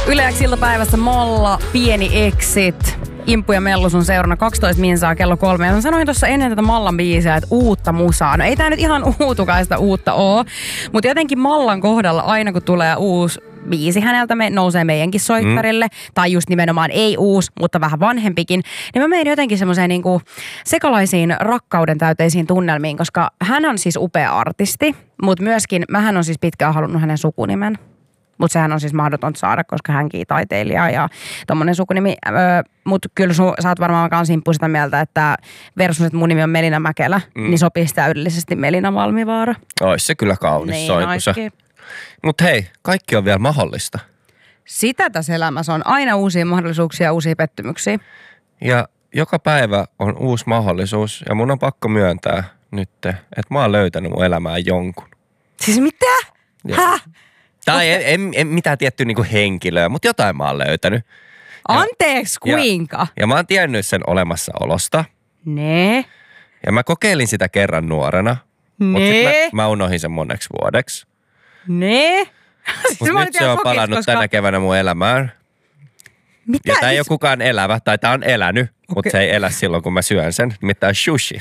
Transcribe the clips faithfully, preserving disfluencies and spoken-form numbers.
Yle X iltapäivässä Molla, pieni exit. Impu ja Mellu sun seurana kaksitoista minsaa kello kolme. Ja mä sanoin tuossa ennen tätä Mallan biisiä, että uutta musaa. No ei tää nyt ihan uutukaista uutta oo. Mutta jotenkin Mallan kohdalla aina kun tulee uusi biisi häneltä, me nousee meidänkin soittarille. Mm. Tai just nimenomaan ei uusi, mutta vähän vanhempikin. Niin mä menen jotenkin semmoiseen niinku sekalaisiin rakkauden täyteisiin tunnelmiin. Koska hän on siis upea artisti. Mutta myöskin, mähän on siis pitkään halunnut hänen sukunimen. Mutta sehän on siis mahdotonta saada, koska hänkin taiteilija ja tommonen sukunimi. Öö, Mutta kyllä su, sä oot varmaan kans Imppu sitä mieltä, että versus, että mun nimi on Melina Mäkelä, mm. niin sopisi täydellisesti Melina Valmivaara. Ois se kyllä kaunis niin, soitus. Mutta hei, kaikki on vielä mahdollista. Sitä tässä elämässä on aina uusia mahdollisuuksia ja uusia pettymyksiä. Ja joka päivä on uusi mahdollisuus ja mun on pakko myöntää nyt, että mä oon löytänyt mun elämään jonkun. Siis mitä? Ja. Häh? Tai en, en, en mitään tiettyä niinku henkilöä, mutta jotain mä oon löytänyt. Anteeksi, kuinka? Ja, ja mä oon tiennyt sen olemassaolosta. Nee. Ja mä kokeilin sitä kerran nuorena. Nee. Mutta sit mä, mä unohin sen moneksi vuodeksi. Nee. Siis mutta nyt se on palannut koska... tänä keväänä mun elämään. Mitä? Ja tää ei ole kukaan elävä, tai tää on elänyt, okay. Mutta se ei elä silloin, kun mä syön sen. Nimittäin sushi.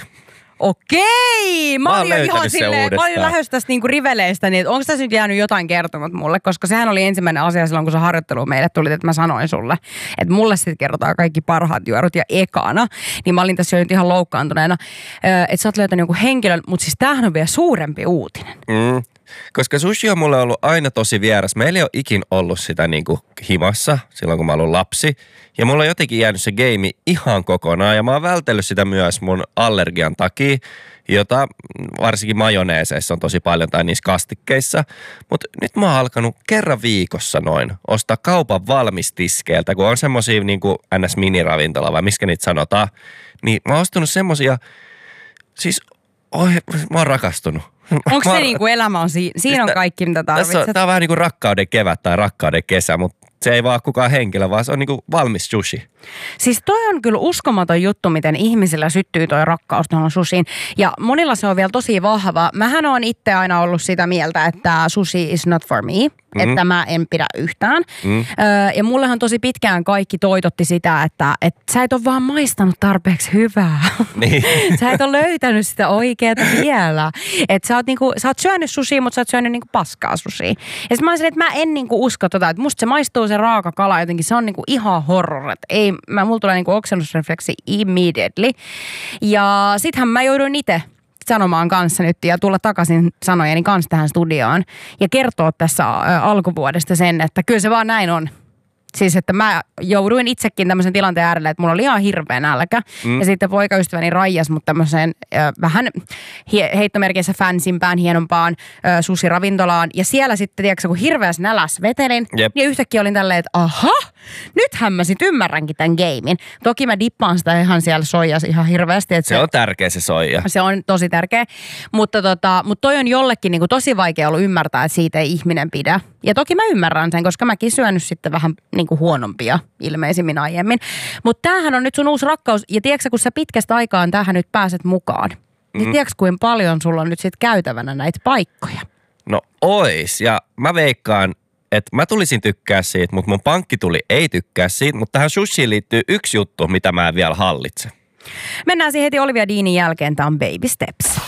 Okei, mä, mä olin ihan silleen, mä olin lähdössä tästä niinku riveleistä, niin onko tässä nyt jäänyt jotain kertonut mulle, koska sehän oli ensimmäinen asia silloin, kun se harjoittelu meille tuli, että mä sanoin sulle, että mulle sitten kerrotaan kaikki parhaat juorut ja ekana, niin mä olin tässä jo nyt ihan loukkaantuneena, että sä oot löytänyt jonkun henkilön, mutta siis tämähän on vielä suurempi uutinen. Mm. Koska sushi on mulle ollut aina tosi vieras. Meillä ei ole ikin ollut sitä niinku himassa silloin, kun mä olin lapsi. Ja mulla on jotenkin jäänyt se geimi ihan kokonaan. Ja mä oon vältellyt sitä myös mun allergian takia, jota varsinkin majoneeseissa on tosi paljon tai niissä kastikkeissa. Mutta nyt mä oon alkanut kerran viikossa noin ostaa kaupan valmistiskeiltä, kun on semmosia niinku N S-miniravintola vai miskä niitä sanotaan. Niin mä oon ostanut semmosia, siis oi, mä oon rakastunut. Onko se niin kuin elämä on siinä? Siinä on kaikki, mitä tarvitset. Tämä on vähän niin kuin rakkauden kevät tai rakkauden kesä, mutta se ei vaan kukaan henkilö, vaan se on niin kuin valmis sushi. Siis toi on kyllä uskomaton juttu, miten ihmisillä syttyy toi rakkaus tuohon sushiin. Ja monilla se on vielä tosi vahva. Mähän on itse aina ollut sitä mieltä, että sushi is not for me. Mm-hmm. Että mä en pidä yhtään. Mm. Öö, ja mullehan tosi pitkään kaikki toitotti sitä, että et sä et ole vaan maistanut tarpeeksi hyvää. Niin. Sä et ole löytänyt sitä oikeaa vielä. Että sä oot, niinku, sä oot syönyt sushia, mutta sä oot syönyt niinku paskaa sushia. Ja sit mä olisin, että mä en niinku usko tota, että musta se maistuu se raaka kala jotenkin. Se on niinku ihan horror. Että ei, mä, mulla tulee niinku oksennusrefleksi immediately. Ja sittenhän mä jouduin itse sanomaan kanssa nyt ja tulla takaisin sanojeni kanssa tähän studioon ja kertoa tässä alkuvuodesta sen, että kyllä se vaan näin on. Siis, että mä jouduin itsekin tämmöisen tilanteen äärelle, että mulla oli ihan hirveä nälkä. Mm. Ja sitten poikaystäväni raijas mut tämmöiseen äh, vähän hie- heittomerkeissä fansimpään, hienompaan äh, sushi-ravintolaan. Ja siellä sitten, tiedätkö, kun hirveässä nälässä vetelin, yep. niin yhtäkkiä olin tälleen, että aha, nythän mä sit ymmärränkin tämän gamein. Toki mä dippaan sitä ihan siellä soijassa ihan hirveästi. Että se, se on tärkeä se soija. Se on tosi tärkeä. Mutta, tota, mutta toi on jollekin niin kuin tosi vaikea ollut ymmärtää, että siitä ei ihminen pidä. Ja toki mä ymmärrän sen, koska mäkin syönyt sitten vähän niin kuin huonompia ilmeisimmin aiemmin. Mutta tämähän on nyt sun uusi rakkaus. Ja tiedätkö, kun sä pitkästä aikaan tähän nyt pääset mukaan, mm. niin tiedätkö, kuinka paljon sulla on nyt sitten käytävänä näitä paikkoja? No ois. Ja mä veikkaan, että mä tulisin tykkää siitä, mutta mun pankki tuli ei tykkää siitä. Mutta tähän sushiin liittyy yksi juttu, mitä mä en vielä hallitse. Mennään siihen heti Olivia Deanin jälkeen. Tämä on Baby Steps.